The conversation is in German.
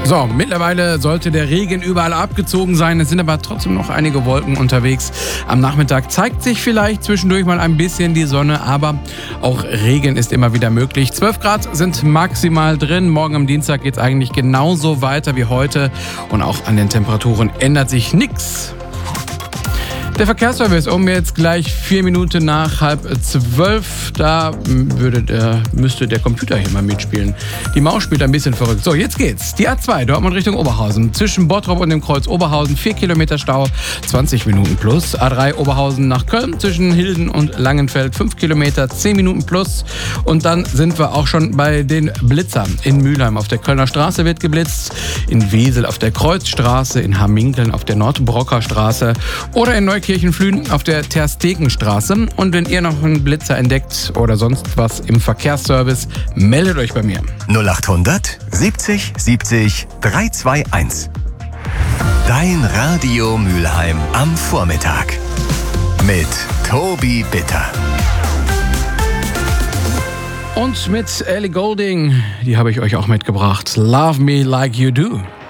So, mittlerweile sollte der Regen überall abgezogen sein. Es sind aber trotzdem noch einige Wolken unterwegs. Am Nachmittag zeigt sich vielleicht zwischendurch mal ein bisschen die Sonne, aber auch Regen ist immer wieder möglich. 12 Grad sind maximal drin. Morgen am Dienstag geht es eigentlich genauso weiter wie heute. Und auch an den Temperaturen ändert sich nichts. Der Verkehrsservice jetzt gleich 4 Minuten nach 11:30. Da müsste der Computer hier mal mitspielen. Die Maus spielt ein bisschen verrückt. So, jetzt geht's. Die A2 Dortmund Richtung Oberhausen. Zwischen Bottrop und dem Kreuz Oberhausen 4 Kilometer Stau, 20 Minuten plus. A3 Oberhausen nach Köln zwischen Hilden und Langenfeld 5 Kilometer, 10 Minuten plus. Und dann sind wir auch schon bei den Blitzern. In Mülheim auf der Kölner Straße wird geblitzt. In Wesel auf der Kreuzstraße. In Hamminkeln auf der Nordbrocker Straße. Oder in Neukirchen-Flühen auf der Terstegenstraße. Und wenn ihr noch einen Blitzer entdeckt oder sonst was im Verkehrsservice, meldet euch bei mir. 0800 70 70 321. Dein Radio Mülheim am Vormittag. Mit Tobi Bitter. Und mit Ellie Goulding, die habe ich euch auch mitgebracht. Love Me Like You Do.